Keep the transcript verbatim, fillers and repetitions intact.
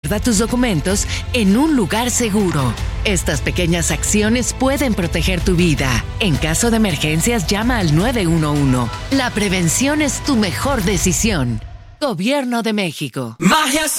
guarda tus documentos en un lugar seguro. Estas pequeñas acciones pueden proteger tu vida. En caso de emergencias, llama al nueve uno uno. La prevención es tu mejor decisión. Gobierno de México. Magia